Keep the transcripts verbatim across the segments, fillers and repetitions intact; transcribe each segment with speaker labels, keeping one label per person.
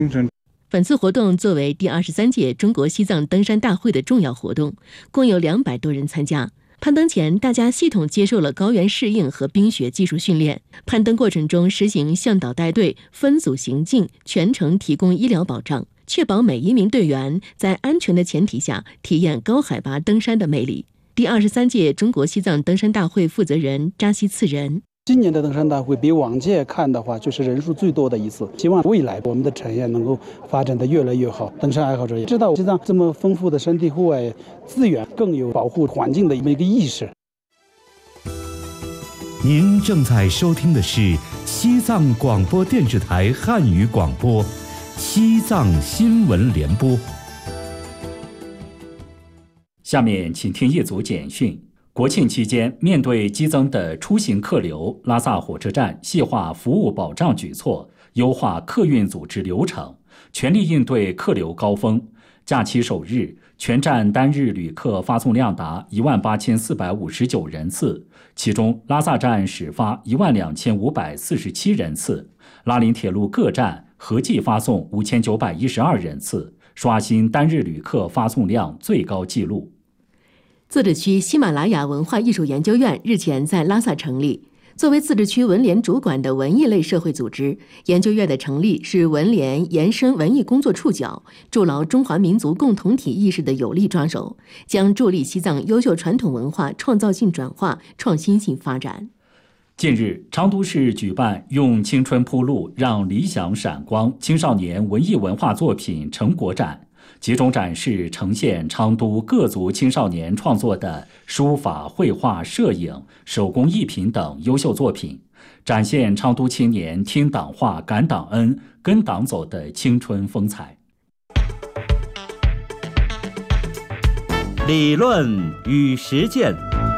Speaker 1: 本次活动作为第二十三届中国西藏登山大会的重要活动，共有两百多人参加。攀登前，大家系统接受了高原适应和冰雪技术训练。攀登过程中实行向导带队、分组行进，全程提供医疗保障，确保每一名队员在安全的前提下体验高海拔登山的魅力。第二十三届中国西藏登山大会负责人扎西次仁。
Speaker 2: 今年的登山大会比往届看的话，就是人数最多的一次。希望未来我们的产业能够发展得越来越好。登山爱好者也知道，西藏这么丰富的山地户外资源，更有保护环境的一个意识。
Speaker 3: 您正在收听的是西藏广播电视台汉语广播，西藏新闻联播。
Speaker 4: 下面请听一组简讯。国庆期间，面对激增的出行客流，拉萨火车站细化服务保障举措，优化客运组织流程，全力应对客流高峰。假期首日，全站单日旅客发送量达一万八千四百五十九人次，其中拉萨站始发一万两千五百四十七人次，拉林铁路各站合计发送五千九百一十二人次，刷新单日旅客发送量最高纪录。
Speaker 1: 自治区喜马拉雅文化艺术研究院日前在拉萨成立。作为自治区文联主管的文艺类社会组织，研究院的成立是文联延伸文艺工作触角，筑牢中华民族共同体意识的有力抓手，将助力西藏优秀传统文化创造性转化、创新性发展。
Speaker 4: 近日，昌都市举办用青春铺路，让理想闪光青少年文艺文化作品成果展，集中展示呈现昌都各族青少年创作的书法、绘画、摄影、手工艺品等优秀作品，展现昌都青年听党话、感党恩、跟党走的青春风采。
Speaker 3: 理论与实践。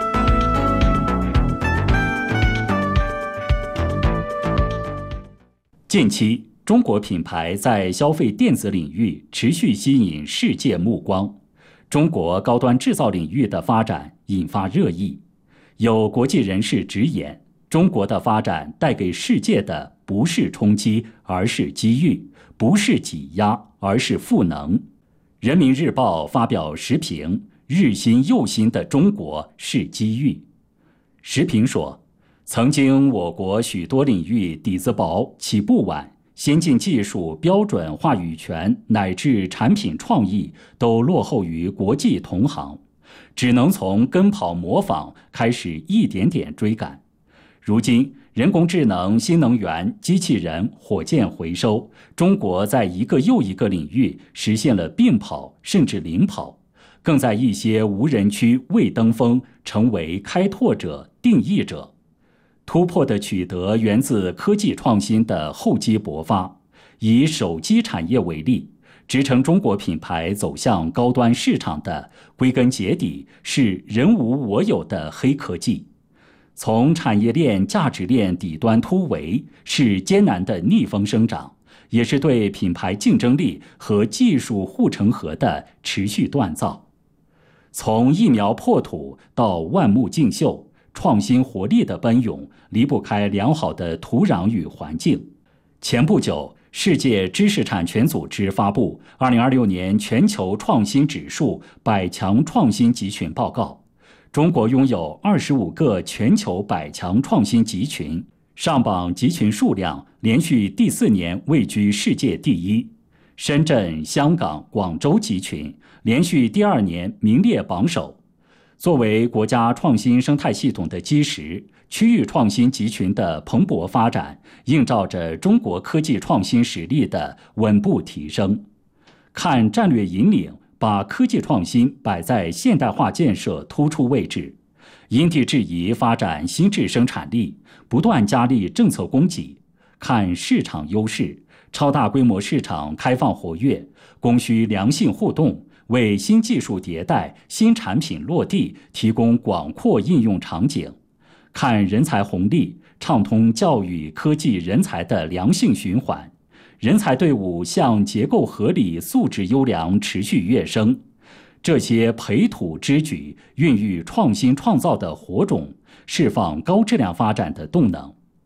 Speaker 4: 近期，中国品牌在消费电子领域持续吸引世界目光，中国高端制造领域的发展引发热议。有国际人士直言，中国的发展带给世界的不是冲击，而是机遇；不是挤压，而是赋能。人民日报发表时评：日新又新的中国是机遇。时评说，曾经我国许多领域底子薄、起步晚，先进技术、标准话语权乃至产品创意都落后于国际同行，只能从跟跑模仿开始一点点追赶。如今，人工智能、新能源、机器人、火箭回收，中国在一个又一个领域实现了并跑甚至领跑，更在一些无人区未登峰，成为开拓者、定义者。突破的取得源自科技创新的厚积薄发。以手机产业为例，支撑中国品牌走向高端市场的，归根结底是人无我有的黑科技。从产业链、价值链底端突围，是艰难的逆风生长，也是对品牌竞争力和技术护城河的持续锻造。从疫苗破土到万木竞秀，创新活力的奔涌离不开良好的土壤与环境。前不久，世界知识产权组织发布二零二六年全球创新指数百强创新集群报告，中国拥有二十五个全球百强创新集群，上榜集群数量连续第四年位居世界第一。深圳、香港、广州集群连续第二年名列榜首。作为国家创新生态系统的基石，区域创新集群的蓬勃发展，映照着中国科技创新实力的稳步提升。看战略引领，把科技创新摆在现代化建设突出位置，因地制宜发展新质生产力，不断加力政策供给。看市场优势，超大规模市场开放活跃，供需良性互动，为新技术迭代、新产品落地提供广阔应用场景。看人才红利，畅通教育、科技人才的良性循环，人才队伍向结构合理、素质优良持续跃升。这些培土之举，孕育创新创造的火种，释放高质量发展的动能。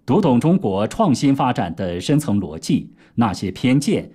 Speaker 4: 读懂中国创新发展的深层逻辑，那些偏见